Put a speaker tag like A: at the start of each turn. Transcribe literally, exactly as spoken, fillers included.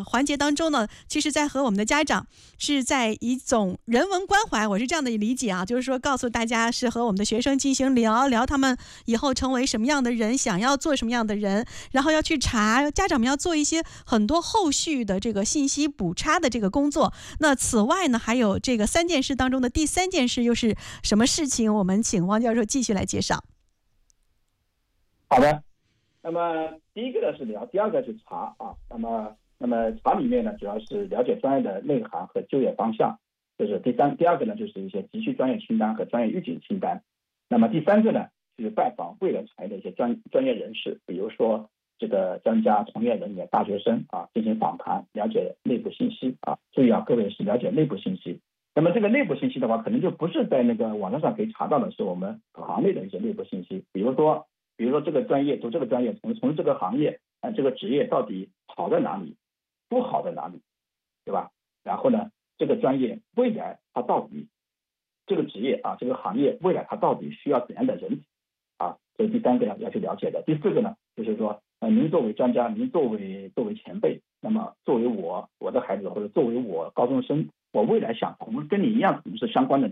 A: 个环节当中呢，其实在和我们的家长是在一种人文关怀，我是这样的理解啊，就是说告诉大家是和我们的学生进行聊聊他们以后成为什么样的人，想要做什么样的人，然后要去查，家长们要做一些很多后续的这个信息补差的这个工作。那此外呢，还有这个三件事当中的第三件事又是什么事情？我们请汪教授继续来介绍。
B: 好的，那么第一个呢是聊，第二个是查啊。那么，那么查里面呢，主要是了解专业的内涵和就业方向，这是第三。第二个呢，就是一些急需专业清单和专业预警清单。那么第三个呢，就是拜访未来产业的一些专专业人士，比如说这个专家、从业人员、大学生啊，进行访谈，了解内部信息啊。注意啊，各位是了解内部信息。那么这个内部信息的话，可能就不是在那个网站上可以查到的，是我们行内的一些内部信息，比如说。比如说这个专业，读这个专业，从从事这个行业，啊，这个职业到底好在哪里，不好在哪里，对吧？然后呢，这个专业未来它到底，这个职业啊，这个行业未来它到底需要怎样的人啊？这是第三个要要去了解的。第四个呢，就是说，呃，您作为专家，您作为作为前辈，那么作为我我的孩子或者作为我高中生，我未来想从跟你一样从事相关的